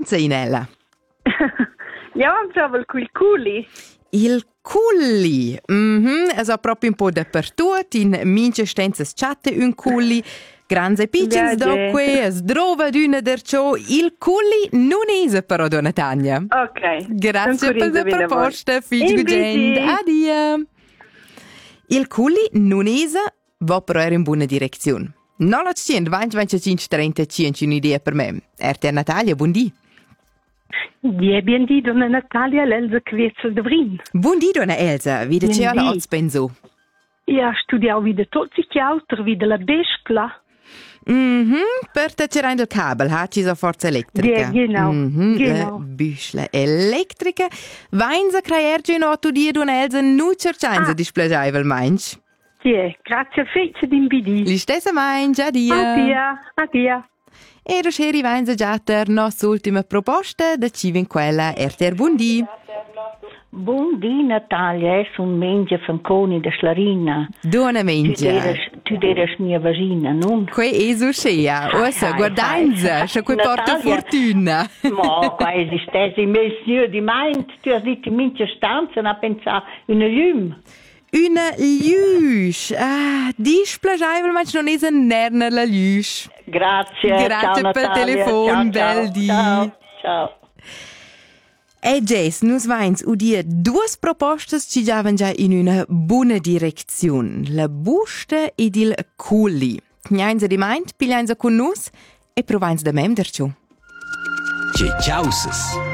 scienza in ella? Ja, proprio il culi. Il culli. Also proprio un po' dappertutto, in mince stenze chatte un culli. Grans e piccins d'acque, es drova d'una derciò. Il culli non è però, donna Tania. Ok. Grazie per la proposta, figlio gente. Addio. Il culli non è, va però in buona direzione. Non lo c'è, 25 c'è un'idea per me. Erte Natalia, buondì. Buondì, donna Natalia, l'Elsa Kwietzel de Vrin. Buondì, donna Elsa, wie c'è alla Ozpenso? Ja, studiavo wieder tutti gli altri, wieder la Bespla. Per te c'era il cabel, ci sono forza elettrica. Ja, genau. La büschla elettrica. Vainza creerci in otto die, donna Elsa, non cercanza di splagiare, meinsch? Sì, grazie a fece d'invidi. Li stessa meinsch, addio. Addio. E da sceri vainza già ter nostra ultima proposta, da ci vin quella erter buondì. Buondì Natalia, un mengia fanconi da Schlarina. Dona mengia. Tu deres mia vagina, non? Que è so scea. Ossa, guardanza, c'è quei porta fortuna. Ma, qua esistesse in messieur di meint, tu has dit in mince stanza, na pensa una ljum. Una luce. Displagiavel, ma non è un nerner la luce. Grazie, ciao Natalia. Per il telefono, bel di. Ciao. E Jess, nus vains udia due proposte ci giavan già in una buona direzione. La busta ed il culli. Gnainza di meint, piglianza con nus e provainza da mem derciò. Ciao.